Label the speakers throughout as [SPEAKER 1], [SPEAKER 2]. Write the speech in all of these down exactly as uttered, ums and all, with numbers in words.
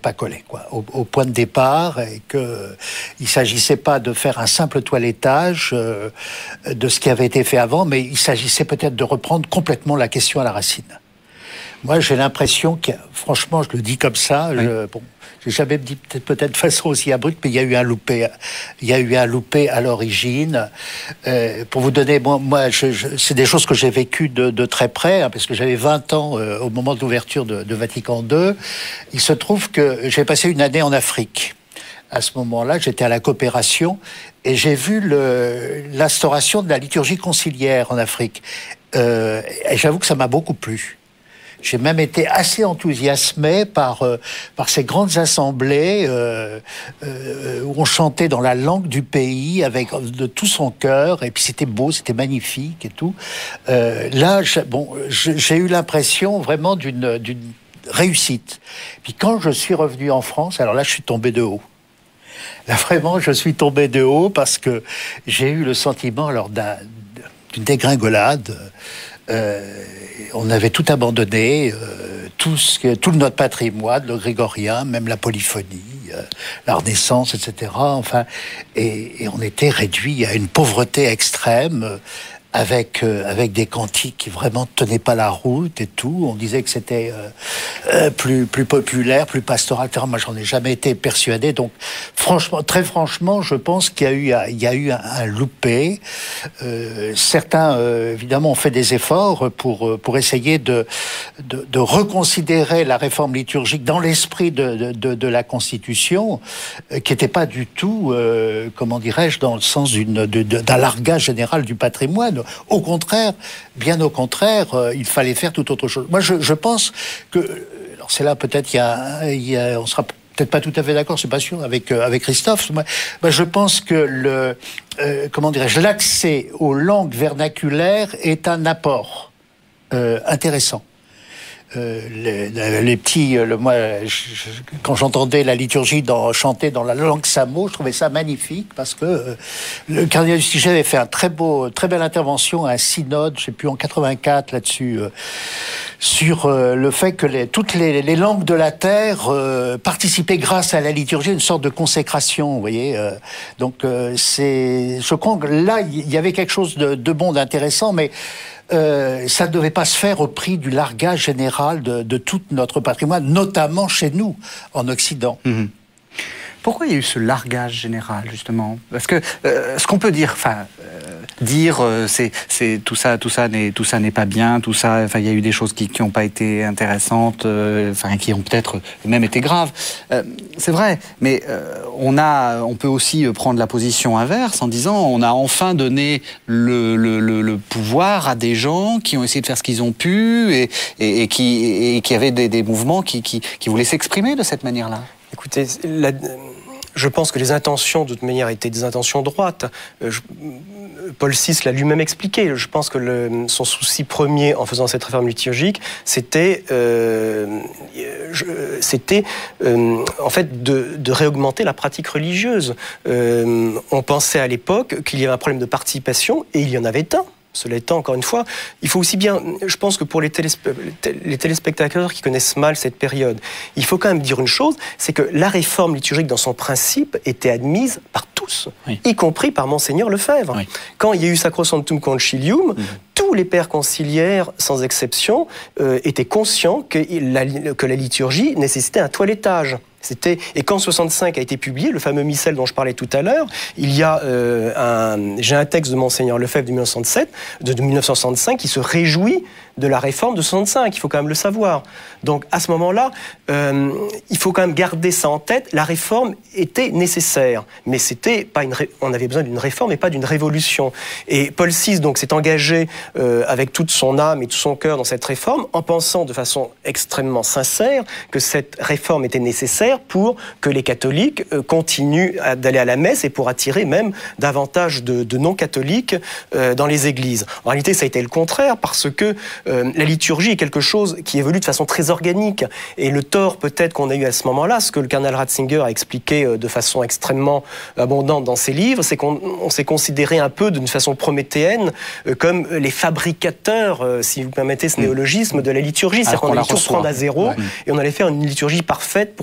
[SPEAKER 1] pas collé, quoi, au, au point de départ, et que il s'agissait pas de faire un simple toilettage euh, de ce qui avait été fait avant, mais il s'agissait peut-être de reprendre complètement la question à la racine. Moi, j'ai l'impression que, franchement, je le dis comme ça, oui. je, bon, j'ai jamais dit peut-être, peut-être de façon aussi abrupte, mais il y a eu un loupé, il y a eu un loupé à l'origine. Euh, pour vous donner, moi, moi je, je, c'est des choses que j'ai vécues de, de très près, hein, parce que j'avais vingt ans euh, au moment de l'ouverture de, de Vatican deux. Il se trouve que j'ai passé une année en Afrique. À ce moment-là, j'étais à la coopération et j'ai vu le, l'instauration de la liturgie conciliaire en Afrique. Euh, et j'avoue que ça m'a beaucoup plu. J'ai même été assez enthousiasmé par euh, par ces grandes assemblées euh, euh, où on chantait dans la langue du pays avec de tout son cœur, et puis c'était beau, c'était magnifique et tout. Euh, là, j'ai, bon, j'ai eu l'impression vraiment d'une d'une réussite. Puis quand je suis revenu en France, alors là, je suis tombé de haut. Là, vraiment, je suis tombé de haut parce que j'ai eu le sentiment alors d'un, d'une dégringolade. Euh, on avait tout abandonné, euh, tout, ce que, tout notre patrimoine, le grégorien, même la polyphonie, euh, la Renaissance, et cetera. Enfin, et, et on était réduit à une pauvreté extrême, euh, avec euh, avec des cantiques qui vraiment tenaient pas la route et tout. On disait que c'était euh, euh, plus plus populaire, plus pastoral, et cetera. Moi, j'en ai jamais été persuadé. Donc, franchement, très franchement, je pense qu'il y a eu il y a eu un, un loupé. Euh, certains, euh, évidemment, ont fait des efforts pour pour essayer de de, de reconsidérer la réforme liturgique dans l'esprit de de, de, de la Constitution, euh, qui n'était pas du tout, euh, comment dirais-je, dans le sens d'une de, de, d'un largage général du patrimoine. Au contraire, bien au contraire, euh, il fallait faire tout autre chose. Moi, je, je pense que, alors c'est là peut-être il y a, il y a on sera peut-être pas tout à fait d'accord, c'est pas sûr, avec euh, avec Christophe. Moi, moi, je pense que le, euh, comment dirais-je, l'accès aux langues vernaculaires est un apport euh, intéressant. Euh, les, les petits, le, moi, je, je, quand j'entendais la liturgie dans, chanter dans la langue samo, je trouvais ça magnifique parce que euh, le cardinal Lustiger avait fait un très beau, très belle intervention à un synode, je sais plus en quatre-vingt-quatre là-dessus, euh, sur euh, le fait que les, toutes les, les langues de la terre euh, participaient grâce à la liturgie à une sorte de consécration, vous voyez. Euh, donc euh, c'est, je crois que là il y avait quelque chose de, de bon, d'intéressant, mais Euh, ça ne devait pas se faire au prix du largage général de, de tout notre patrimoine, notamment chez nous, en Occident.
[SPEAKER 2] Mmh. Pourquoi il y a eu ce largage général, justement ? Parce que euh, ce qu'on peut dire, enfin, euh, dire, euh, c'est, c'est tout ça, tout ça n'est, tout ça n'est pas bien, tout ça. Enfin, il y a eu des choses qui n'ont pas été intéressantes, euh, enfin, qui ont peut-être même été graves. Euh, c'est vrai, mais euh, on a, on peut aussi prendre la position inverse en disant, on a enfin donné le, le, le, le pouvoir à des gens qui ont essayé de faire ce qu'ils ont pu et, et, et qui, et qui avaient des, des mouvements qui, qui, qui voulaient s'exprimer de cette manière-là.
[SPEAKER 3] Écoutez, la, je pense que les intentions, de toute manière, étaient des intentions droites. Je, Paul six l'a lui-même expliqué. Je pense que le, son souci premier en faisant cette réforme liturgique, c'était, euh, je, c'était euh, en fait de, de réaugmenter la pratique religieuse. Euh, on pensait à l'époque qu'il y avait un problème de participation, et il y en avait un. Cela étant, encore une fois, il faut aussi bien, je pense que pour les, téléspe- les téléspectateurs qui connaissent mal cette période, il faut quand même dire une chose, c'est que la réforme liturgique dans son principe était admise par tous, oui. y compris par Monseigneur Lefebvre. Oui. Quand il y a eu Sacrosanctum Concilium, mmh. tous les pères conciliaires, sans exception, euh, étaient conscients que la, que la liturgie nécessitait un toilettage. C'était, et quand soixante-cinq a été publié, le fameux missel dont je parlais tout à l'heure, il y a euh, un, j'ai un texte de Monseigneur Lefebvre de mille neuf cent soixante-sept, de, de mille neuf cent soixante-cinq qui se réjouit de la réforme de soixante-cinq, il faut quand même le savoir. Donc à ce moment-là, euh, il faut quand même garder ça en tête, la réforme était nécessaire, mais c'était pas une ré... on avait besoin d'une réforme et pas d'une révolution. Et Paul six donc s'est engagé euh, avec toute son âme et tout son cœur dans cette réforme, en pensant de façon extrêmement sincère que cette réforme était nécessaire pour que les catholiques euh, continuent à, d'aller à la messe et pour attirer même davantage de, de non-catholiques euh, dans les églises. En réalité, ça a été le contraire, parce que euh, la liturgie est quelque chose qui évolue de façon très organique. Et le tort peut-être qu'on a eu à ce moment-là, ce que le cardinal Ratzinger a expliqué euh, de façon extrêmement abondante dans ses livres, c'est qu'on on s'est considéré un peu d'une façon prométhéenne euh, comme les fabricateurs, euh, si vous permettez ce néologisme, de la liturgie. C'est-à-dire qu'on allait tout reprendre à zéro, ouais. et on allait faire une liturgie parfaite pour les temps modernes.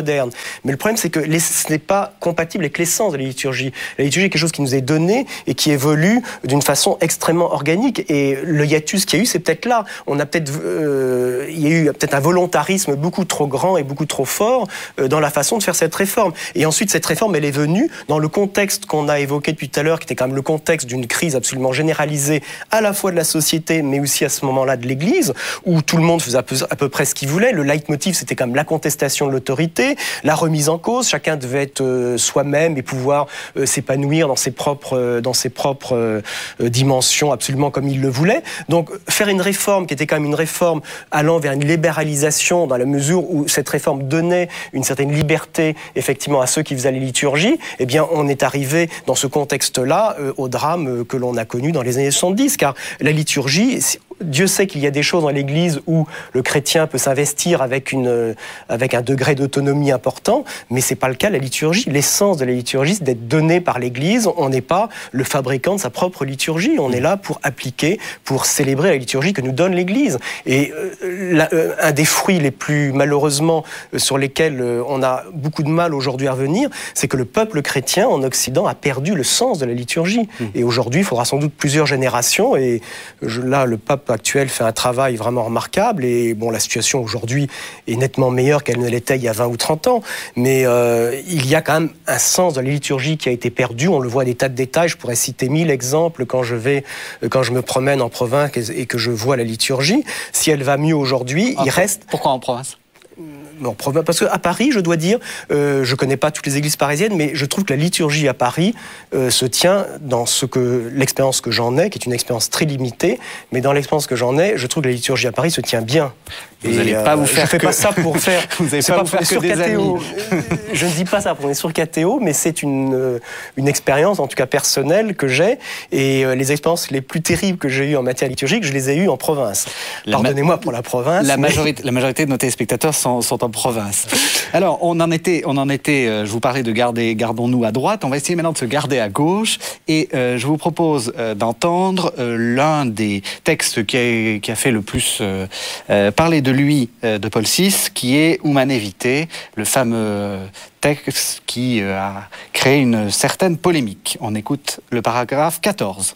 [SPEAKER 3] moderne. Mais le problème, c'est que les, ce n'est pas compatible avec l'essence de la liturgie. La liturgie est quelque chose qui nous est donné et qui évolue d'une façon extrêmement organique. Et le hiatus qu'il y a eu, c'est peut-être là. On a peut-être, euh, il y a eu peut-être un volontarisme beaucoup trop grand et beaucoup trop fort euh, dans la façon de faire cette réforme. Et ensuite, cette réforme, elle est venue dans le contexte qu'on a évoqué depuis tout à l'heure, qui était quand même le contexte d'une crise absolument généralisée, à la fois de la société, mais aussi à ce moment-là de l'Église, où tout le monde faisait à peu, à peu près ce qu'il voulait. Le leitmotiv, c'était quand même la contestation de l'autorité, la remise en cause. Chacun devait être euh, soi-même et pouvoir euh, s'épanouir dans ses propres, euh, dans ses propres euh, dimensions, absolument comme il le voulait. Donc, faire une réforme qui était quand même une réforme allant vers une libéralisation, dans la mesure où cette réforme donnait une certaine liberté, effectivement, à ceux qui faisaient les liturgies, eh bien, on est arrivé dans ce contexte-là euh, au drame euh, que l'on a connu dans les années soixante-dix, car la liturgie, Dieu sait qu'il y a des choses dans l'Église où le chrétien peut s'investir avec, une, avec un degré d'autonomie important, mais ce n'est pas le cas de la liturgie. L'essence de la liturgie, c'est d'être donné par l'Église. On n'est pas le fabricant de sa propre liturgie. On est là pour appliquer, pour célébrer la liturgie que nous donne l'Église. Et euh, la, euh, un des fruits les plus, malheureusement, euh, sur lesquels euh, on a beaucoup de mal aujourd'hui à revenir, c'est que le peuple chrétien en Occident a perdu le sens de la liturgie. Mmh. Et aujourd'hui, il faudra sans doute plusieurs générations. Et je, là, le pape actuel fait un travail vraiment remarquable et bon, la situation aujourd'hui est nettement meilleure qu'elle ne l'était il y a vingt ou trente ans, mais euh, il y a quand même un sens de la liturgie qui a été perdu. On le voit à des tas de détails. Je pourrais citer mille exemples quand je vais, quand je me promène en province et que je vois la liturgie. Si elle va mieux aujourd'hui, ah, il reste...
[SPEAKER 2] Pourquoi en province ?
[SPEAKER 3] Non, parce qu'à Paris, je dois dire, euh, je ne connais pas toutes les églises parisiennes, mais je trouve que la liturgie à Paris euh, se tient dans ce que, l'expérience que j'en ai, qui est une expérience très limitée, mais dans l'expérience que j'en ai, je trouve que la liturgie à Paris se tient bien.
[SPEAKER 2] Vous n'allez pas vous faire
[SPEAKER 3] Je ne fais
[SPEAKER 2] que...
[SPEAKER 3] pas ça pour faire...
[SPEAKER 2] Vous n'allez pas, pas vous faire que des amis.
[SPEAKER 3] Je ne dis pas ça pour être sur K T O, mais c'est une, une expérience, en tout cas personnelle, que j'ai. Et les expériences les plus terribles que j'ai eues en matière liturgique, je les ai eues en province. La Pardonnez-moi pour la province.
[SPEAKER 2] La,
[SPEAKER 3] mais...
[SPEAKER 2] majorité, la majorité de nos téléspectateurs sont, sont en province. Alors, on en était, on en était euh, je vous parlais de garder, gardons-nous à droite. On va essayer maintenant de se garder à gauche. Et euh, je vous propose euh, d'entendre euh, l'un des textes qui a, qui a fait le plus euh, euh, parler de lui, euh, de Paul six, qui est Humanae Vitae, le fameux texte qui euh, a créé une certaine polémique. On écoute le paragraphe quatorze.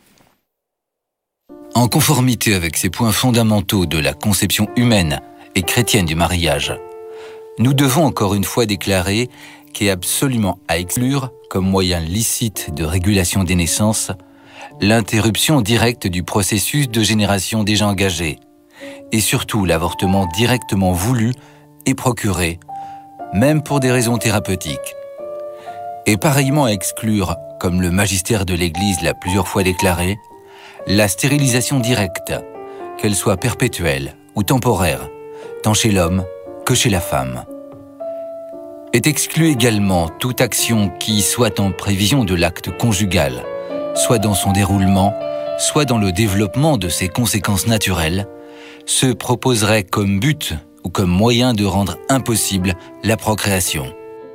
[SPEAKER 4] En conformité avec ces points fondamentaux de la conception humaine et chrétienne du mariage, nous devons encore une fois déclarer qu'est absolument à exclure, comme moyen licite de régulation des naissances, l'interruption directe du processus de génération déjà engagé, et surtout l'avortement directement voulu et procuré, même pour des raisons thérapeutiques. Et pareillement à exclure, comme le magistère de l'Église l'a plusieurs fois déclaré, la stérilisation directe, qu'elle soit perpétuelle ou temporaire, tant chez l'homme que chez la femme. Est exclue également toute action qui, soit en prévision de l'acte conjugal, soit dans son déroulement, soit dans le développement de ses conséquences naturelles, se proposerait comme but ou comme moyen de rendre impossible la procréation.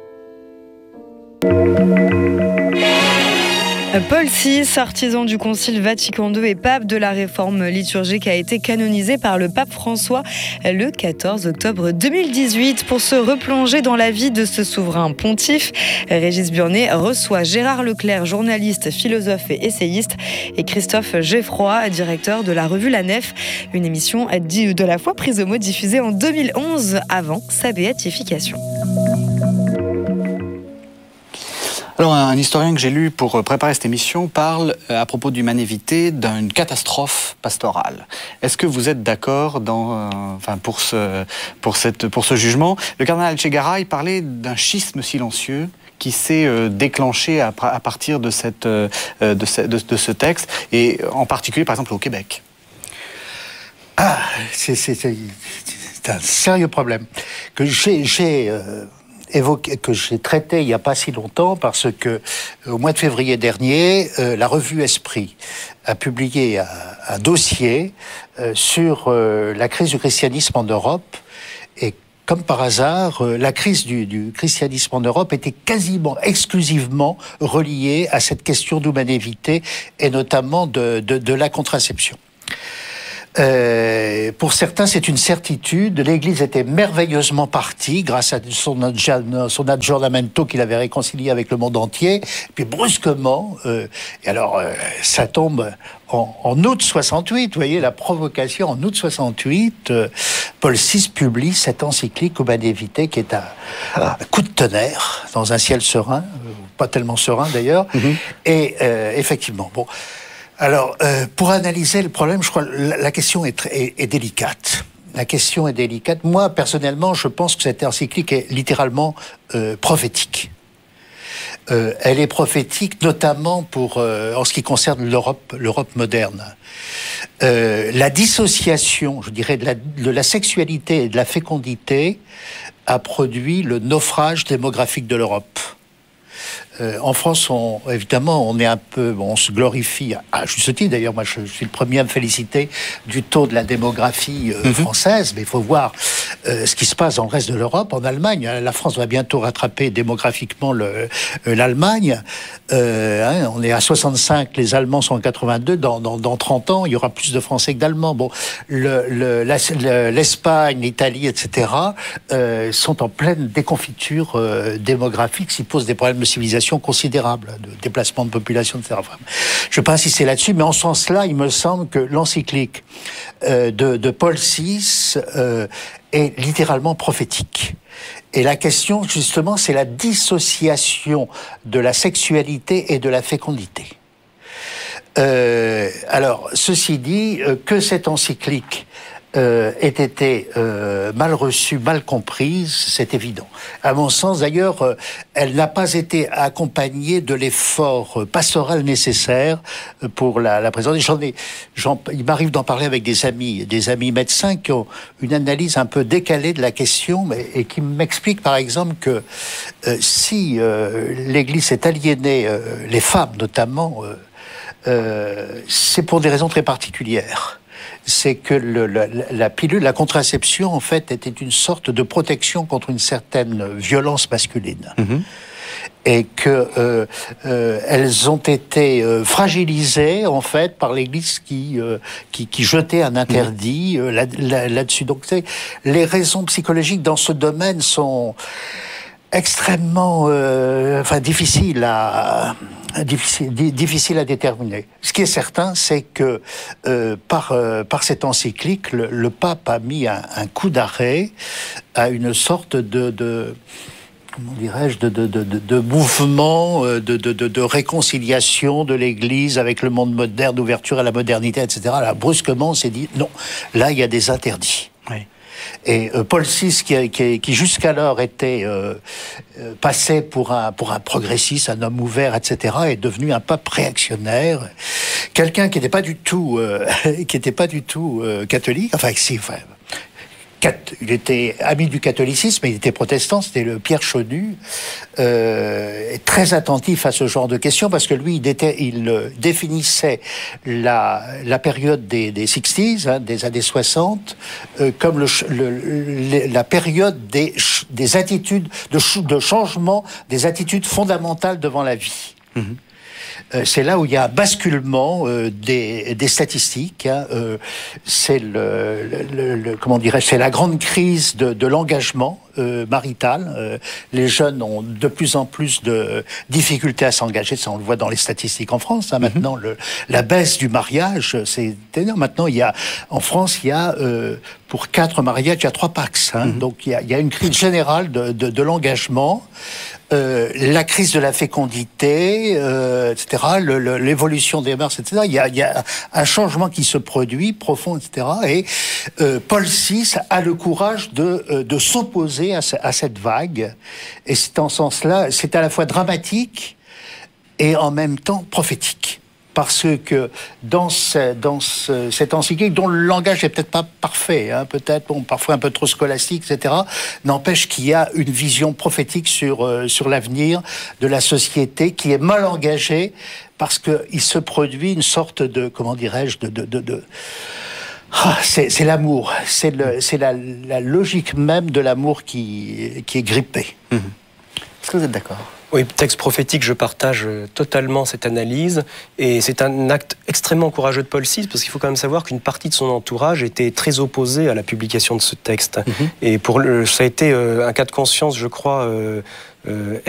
[SPEAKER 5] Paul six, artisan du Concile Vatican deux et pape de la réforme liturgique, a été canonisé par le pape François le quatorze octobre deux mille dix-huit. Pour se replonger dans la vie de ce souverain pontife, Régis Burnet reçoit Gérard Leclerc, journaliste, philosophe et essayiste, et Christophe Geffroy, directeur de la revue La Nef, une émission de la foi prise au mot diffusée en deux mille onze avant sa béatification.
[SPEAKER 2] Alors, un historien que j'ai lu pour préparer cette émission parle, à propos d'Humanae Vitae, d'une catastrophe pastorale. Est-ce que vous êtes d'accord dans, euh, enfin, pour ce, pour cette, pour ce jugement? Le cardinal Etchegaray parlait d'un schisme silencieux qui s'est euh, déclenché à, à partir de, cette, euh, de, ce, de, de ce texte, et en particulier, par exemple, au Québec.
[SPEAKER 1] Ah, c'est, c'est, c'est, c'est un sérieux problème que j'ai... j'ai euh... évoqué, que j'ai traité il n'y a pas si longtemps, parce que au mois de février dernier, euh, la revue Esprit a publié un, un dossier euh, sur euh, la crise du christianisme en Europe. Et comme par hasard, euh, la crise du, du christianisme en Europe était quasiment exclusivement reliée à cette question d'humanité et notamment de, de, de la contraception. Euh, pour certains, c'est une certitude. L'Église était merveilleusement partie grâce à son, adja- son aggiornamento qu'il avait réconcilié avec le monde entier. Puis brusquement, euh, et alors euh, ça tombe en, en août soixante-huit. Vous voyez la provocation. En août soixante-huit, euh, Paul six publie cette encyclique Humanae Vitae qui est un, un coup de tonnerre dans un ciel serein, euh, pas tellement serein d'ailleurs. Mm-hmm. Et euh, effectivement, bon. Alors, euh, pour analyser le problème, je crois que la, la question est, est, est délicate. La question est délicate. Moi, personnellement, je pense que cette encyclique est littéralement euh, prophétique. Euh, elle est prophétique, notamment pour euh, en ce qui concerne l'Europe, l'Europe moderne. Euh, la dissociation, je dirais, de la, de la sexualité et de la fécondité a produit le naufrage démographique de l'Europe. Euh, en France, on, évidemment, on est un peu, bon, on se glorifie, à juste titre d'ailleurs, moi je, je suis le premier à me féliciter du taux de la démographie euh, mm-hmm. française, mais il faut voir euh, ce qui se passe dans le reste de l'Europe. En Allemagne, la France va bientôt rattraper démographiquement le, euh, l'Allemagne. Euh, hein, on est à soixante-cinq, les Allemands sont en quatre-vingt-deux, dans, dans, dans trente ans, il y aura plus de Français que d'Allemands. Bon, le, le, la, le, l'Espagne, l'Italie, et cetera, euh, sont en pleine déconfiture euh, démographique, s'y posent des problèmes de civilisation considérable, de déplacement de population, et cetera. Enfin, je ne vais pas insister là-dessus, mais en ce sens-là, il me semble que l'encyclique euh, de, de Paul six euh, est littéralement prophétique. Et la question, justement, c'est la dissociation de la sexualité et de la fécondité. Euh, alors, ceci dit, euh, que cette encyclique Euh, ait été euh, mal reçue, mal comprise, c'est évident. À mon sens, d'ailleurs, euh, elle n'a pas été accompagnée de l'effort pastoral nécessaire pour la, la présenter. J'en ai, j'en, il m'arrive d'en parler avec des amis, des amis médecins qui ont une analyse un peu décalée de la question, mais, et qui m'expliquent, par exemple, que euh, si euh, l'Église s'est aliénée, euh, les femmes notamment, euh, euh, c'est pour des raisons très particulières. C'est que le, la, la pilule, la contraception, en fait, était une sorte de protection contre une certaine violence masculine. Mmh. Et que euh, euh, elles ont été euh, fragilisées, en fait, par l'Église qui, euh, qui, qui jetait un interdit mmh. euh, là, là, là-dessus. Donc, c'est, les raisons psychologiques dans ce domaine sont extrêmement euh, enfin, difficiles à... Difficile, difficile à déterminer. Ce qui est certain, c'est que euh, par, euh, par cette encyclique, le, le pape a mis un, un coup d'arrêt à une sorte de, de comment dirais-je, de, de, de, de mouvement, de, de, de, de réconciliation de l'Église avec le monde moderne, d'ouverture à la modernité, et cetera. Là, brusquement, on s'est dit, non, là, il y a des interdits. Oui. Et euh, Paul six, qui, qui, qui jusqu'alors était euh, euh, passé pour un, pour un progressiste, un homme ouvert, et cetera, est devenu un pape réactionnaire, quelqu'un qui n'était pas du tout, euh, qui n'était pas du tout euh, catholique, enfin, si, enfin, il était ami du catholicisme, mais il était protestant, c'était le Pierre Chonu, euh, très attentif à ce genre de questions, parce que lui, il, était, il euh, définissait la, la période des, des sixties, hein, des années soixante, euh, comme le, le, le, la période des, des attitudes, de, de changement des attitudes fondamentales devant la vie. Mmh. Euh, c'est là où il y a un basculement euh, des, des statistiques. Hein, euh, c'est le, le, le comment dirais-je, c'est la grande crise de, de l'engagement euh, marital. Euh, les jeunes ont de plus en plus de difficultés à s'engager. Ça, on le voit dans les statistiques en France. Hein, mm-hmm. Maintenant, le, la baisse du mariage, c'est énorme. Maintenant, il y a en France, il y a euh, pour quatre mariages, il y a trois pax. Hein, mm-hmm. Donc, il y, a, il y a une crise générale de, de, de l'engagement. Euh, la crise de la fécondité, euh, et cetera, le, le, l'évolution des mœurs, et cetera. Il y, a, il y a un changement qui se produit, profond, et cetera. Et euh, Paul six a le courage de, euh, de s'opposer à, ce, à cette vague. Et c'est en ce sens-là, c'est à la fois dramatique et en même temps prophétique. Parce que dans, ce, dans ce, cette encyclique, dont le langage n'est peut-être pas parfait, hein, peut-être bon, parfois un peu trop scolastique, et cetera, n'empêche qu'il y a une vision prophétique sur, euh, sur l'avenir de la société qui est mal engagée parce qu'il se produit une sorte de, comment dirais-je, de... de, de, de ah, c'est, c'est l'amour, c'est, le, c'est la, la logique même de l'amour qui, qui est grippée.
[SPEAKER 2] Mmh. Est-ce que vous êtes d'accord ?
[SPEAKER 3] Oui, texte prophétique, je partage totalement cette analyse. Et c'est un acte extrêmement courageux de Paul six, parce qu'il faut quand même savoir qu'une partie de son entourage était très opposée à la publication de ce texte. Mmh. Et pour le, ça a été un cas de conscience, je crois, euh, euh,